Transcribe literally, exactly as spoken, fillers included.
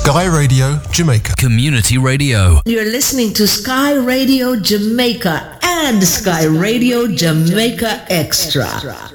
Sky Radio Jamaica. Community Radio. You're listening to Sky Radio Jamaica and Sky Radio Jamaica Extra.